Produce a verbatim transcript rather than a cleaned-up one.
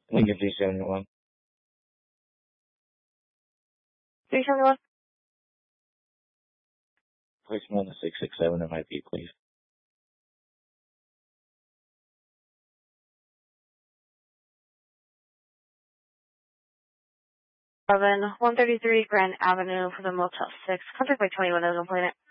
Lincoln three seventy-one. three seventy-one. Place me on the six six seven M I P, please. Seven one thirty-three Grand Avenue for the Motel Six. Contact by twenty-one as a planet.